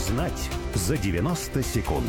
Узнать за 90 секунд.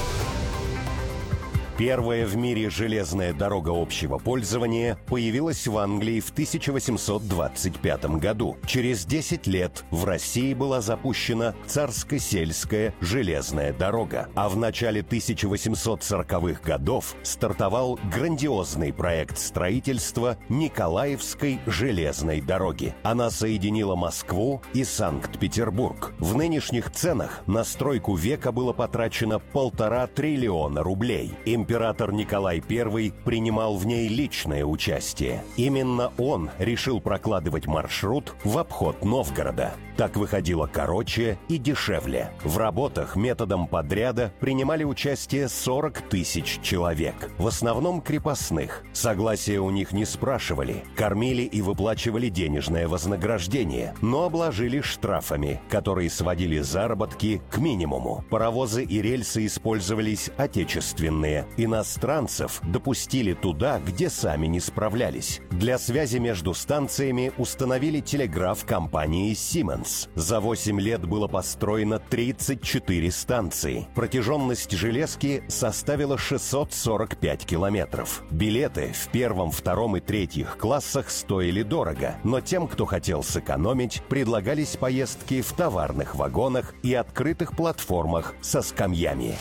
Первая в мире железная дорога общего пользования появилась в Англии в 1825 году. Через 10 лет в России была запущена Царско-сельская железная дорога. А в начале 1840-х годов стартовал грандиозный проект строительства Николаевской железной дороги. Она соединила Москву и Санкт-Петербург. В нынешних ценах на стройку века было потрачено 1,5 триллиона рублей. Император Николай I принимал в ней личное участие. Именно он решил прокладывать маршрут в обход Новгорода. Так выходило короче и дешевле. В работах методом подряда принимали участие 40 тысяч человек. В основном крепостных. Согласия у них не спрашивали. Кормили и выплачивали денежное вознаграждение. Но обложили штрафами, которые сводили заработки к минимуму. Паровозы и рельсы использовались отечественные. Иностранцев допустили туда, где сами не справлялись. Для связи между станциями установили телеграф компании Siemens. За 8 лет было построено 34 станции. Протяженность железки составила 645 километров. Билеты в первом, втором и третьих классах стоили дорого, но тем, кто хотел сэкономить, предлагались поездки в товарных вагонах и открытых платформах со скамьями.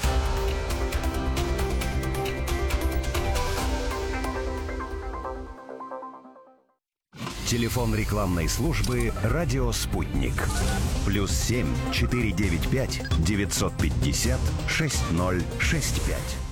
Телефон рекламной службы «Радио Спутник». +7 495 950 6065.